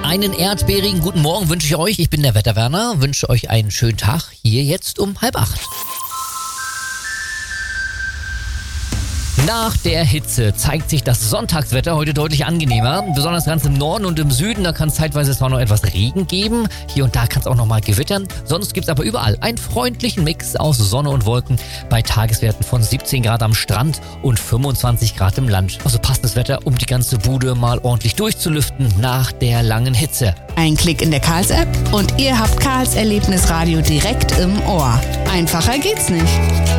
Einen erdbeerigen guten Morgen wünsche ich euch. Ich bin der Wetterwerner, wünsche euch einen schönen Tag. Hier jetzt um 7:30. Nach der Hitze zeigt sich das Sonntagswetter heute deutlich angenehmer. Besonders ganz im Norden und im Süden, da kann es zeitweise zwar noch etwas Regen geben. Hier und da kann es auch noch mal gewittern. Sonst gibt es aber überall einen freundlichen Mix aus Sonne und Wolken bei Tageswerten von 17 Grad am Strand und 25 Grad im Land. Also passendes Wetter, um die ganze Bude mal ordentlich durchzulüften nach der langen Hitze. Ein Klick in der Karls-App und ihr habt Karls Erlebnisradio direkt im Ohr. Einfacher geht's nicht.